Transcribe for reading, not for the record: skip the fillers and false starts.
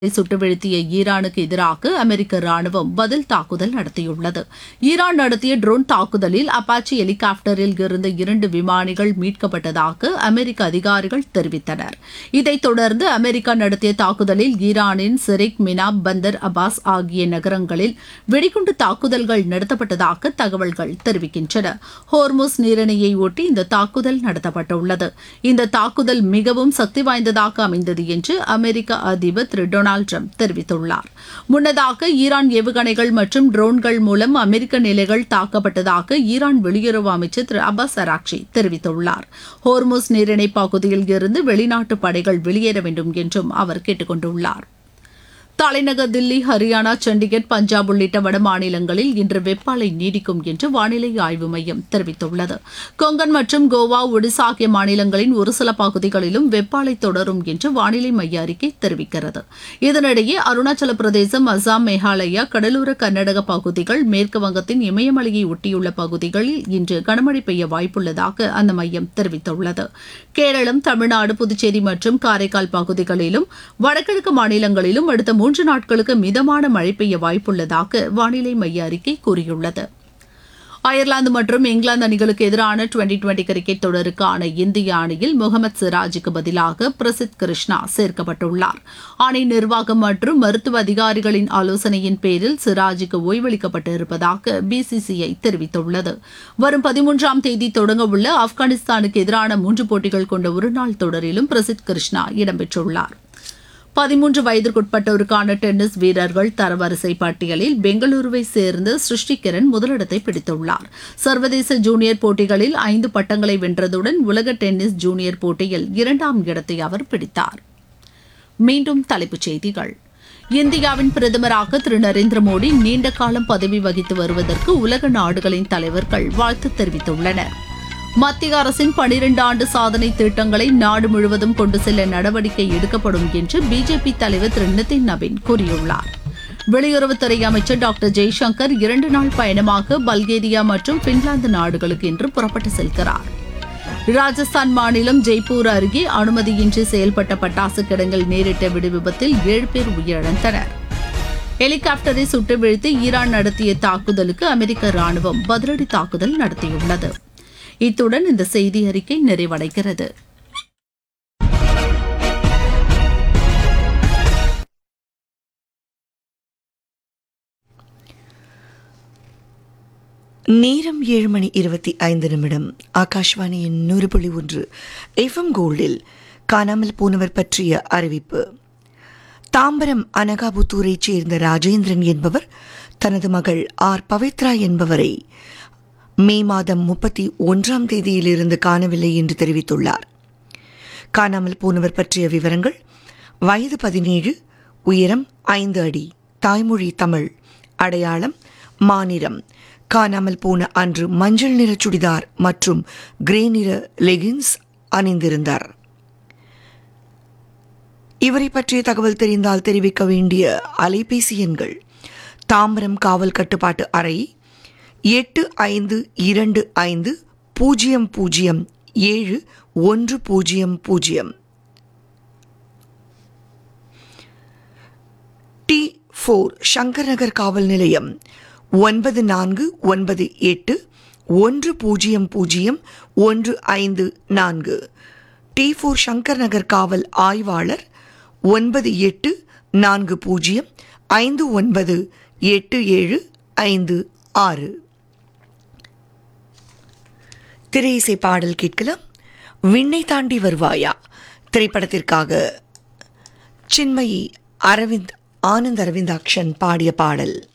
சுட்டு வீழ்த்திய ஈரானுக்கு எதிராக அமெரிக்க ராணுவம் பதில் தாக்குதல் நடத்தியுள்ளது. ஈரான் நடத்திய ட்ரோன் தாக்குதலில் அப்பாச்சி ஹெலிகாப்டரில் இருந்த 2 விமானிகள் மீட்கப்பட்டதாக அமெரிக்க அதிகாரிகள் தெரிவித்தனர். இதைத் தொடர்ந்து அமெரிக்கா நடத்திய தாக்குதலில் ஈரானின் சிரிக், மினாப், பந்தர் அப்பாஸ் ஆகிய நகரங்களில் வெடிகுண்டு தாக்குதல்கள் நடத்தப்பட்டதாக தகவல்கள் தெரிவிக்கின்றன. ஹோர்முஸ் நீரிணையை ஒட்டி இந்த தாக்குதல் நடத்தப்பட்டுள்ளது. இந்த தாக்குதல் மிகவும் சக்தி வாய்ந்ததாக அமைந்தது என்று அமெரிக்க அதிபர் திரு டொனால்டு ட்ரம்ப் தெரிவித்துள்ளார். முன்னதாக ஈரான் ஏவுகணைகள் மற்றும் ட்ரோன்கள் மூலம் அமெரிக்க நிலைகள் தாக்கப்பட்டதாக ஈரான் வெளியுறவு அமைச்சர் திரு அப்பாஸ் அராக்சி தெரிவித்துள்ளார். ஹோர்முஸ் நீரிணை பகுதியில் இருந்து வெளிநாட்டு படைகள் வெளியேற வேண்டும் என்றும் அவர் கேட்டுக் கொண்டுள்ளார். தலைநகர் தில்லி, ஹரியானா, சண்டிகர், பஞ்சாப் உள்ளிட்ட வட மாநிலங்களில் இன்று வெப்ப அலை நீடிக்கும் என்று வானிலை ஆய்வு மையம் தெரிவித்துள்ளது. கொங்கன் மற்றும் கோவா, ஒடிசா ஆகிய மாநிலங்களின் ஒரு சில பகுதிகளிலும் வெப்ப அலை தொடரும் என்று வானிலை மைய அறிக்கை தெரிவிக்கிறது. இதனிடையே அருணாச்சல பிரதேசம், அசாம், மேகாலயா, கடலோர கர்நாடக பகுதிகள், மேற்கு வங்கத்தின் இமயமலையை ஒட்டியுள்ள பகுதிகளில் இன்று கனமழை பெய்ய வாய்ப்புள்ளதாக அந்த மையம் தெரிவித்துள்ளது. கேரளம், தமிழ்நாடு, புதுச்சேரி மற்றும் காரைக்கால் பகுதிகளிலும் வடகிழக்கு மாநிலங்களிலும் அடுத்த 3 நாட்களுக்கு மிதமான மழை பெய்ய வாய்ப்புள்ளதாக வானிலை மைய அறிக்கை கூறியுள்ளது. அயர்லாந்து மற்றும் இங்கிலாந்து அணிகளுக்கு எதிரான டுவெண்டி கிரிக்கெட் தொடருக்கான இந்திய அணியில் முகமது சிராஜுக்கு பதிலாக பிரசித் கிருஷ்ணா சேர்க்கப்பட்டுள்ளார். அணி நிர்வாகம் மற்றும் மருத்துவ அதிகாரிகளின் ஆலோசனையின் பேரில் சிராஜுக்கு ஓய்வளிக்கப்பட்டிருப்பதாக பிசிசிஐ தெரிவித்துள்ளது. வரும் 13ஆம் தேதி தொடங்கவுள்ள ஆப்கானிஸ்தானுக்கு எதிரான 3 போட்டிகள் கொண்ட ஒருநாள் தொடரிலும் பிரசித் கிருஷ்ணா இடம்பெற்றுள்ளார். 13 வயதிற்குட்பட்டோருக்கான டென்னிஸ் வீரர்கள் தரவரிசை பட்டியலில் பெங்களூருவை சேர்ந்த சிருஷ்டி கிரண் முதலிடத்தை பிடித்துள்ளார். சர்வதேச ஜூனியர் போட்டிகளில் 5 பட்டங்களை வென்றதுடன் உலக டென்னிஸ் ஜூனியர் போட்டியில் 2ஆம் இடத்தை அவர் பிடித்தார். மீண்டும் தலைப்புச் செய்திகள். இந்தியாவின் பிரதமராக திரு நரேந்திர மோடி நீண்ட காலம் பதவி வகித்து வருவதற்கு உலக நாடுகளின் தலைவர்கள் வாழ்த்து தெரிவித்துள்ளனர். மத்திய அரசின் 12 ஆண்டு சாதனை திட்டங்களை நாடு முழுவதும் கொண்டு செல்ல நடவடிக்கை எடுக்கப்படும் என்று பிஜேபி தலைவர் திரு நிதின் நவீன் கூறியுள்ளார். வெளியுறவுத்துறை அமைச்சர் டாக்டர் ஜெய்சங்கர் 2 நாள் பயணமாக பல்கேரியா மற்றும் பின்லாந்து நாடுகளுக்கு இன்று புறப்பட்டு செல்கிறார். ராஜஸ்தான் மாநிலம் ஜெய்ப்பூர் அருகே அனுமதியின்றி செயல்பட்ட பட்டாசு கிடங்கில் நேரிட்ட வெடிவிபத்தில் 7 பேர் உயிரிழந்தனர். ஹெலிகாப்டரை சுட்டு வீழ்த்தி ஈரான் நடத்திய தாக்குதலுக்கு அமெரிக்க ராணுவம் பதிலடி தாக்குதல் நடத்தியுள்ளது. இத்துடன் இந்த செய்தி அறிக்கை நிறைவடைகிறது. நேரம் 7:25. ஆகாஷ்வாணியின் 100.1 எஃப்எம் கோல்டில் காணாமல் போனவர் பற்றிய அறிவிப்பு. தாம்பரம் அனகாபுத்தூரைச் சேர்ந்த ராஜேந்திரன் என்பவர் தனது மகள் ஆர் பவித்ரா என்பவரை மே மாதம் 31ஆம் தேதியிலிருந்து காணவில்லை என்று தெரிவித்துள்ளார். காணாமல் போனவர் பற்றிய விவரங்கள்: வயது 17, உயரம் 5 அடி, தாய்மொழி தமிழ், அடையாளம் மாநிலம், காணாமல் போன அன்று மஞ்சள் நிற சுடிதார் மற்றும் கிரே நிற லெகின்ஸ் அணிந்திருந்தார். இவரை பற்றிய தகவல் தெரிந்தால் தெரிவிக்க வேண்டிய அலைபேசி எண்கள்: தாம்பரம் காவல் கட்டுப்பாட்டு அறை 8520007100. T4 சங்கர் நகர் காவல் நிலையம் 941001001554. T4 சங்கர் நகர் காவல் ஆய்வாளர் 9840598756. திரையிசை பாடல் கேட்கலாம். விண்ணை தாண்டி வருவாயா திரைப்படத்திற்காக சின்மயி, ஆனந்த் அரவிந்தாக்ஷன் பாடிய பாடல்.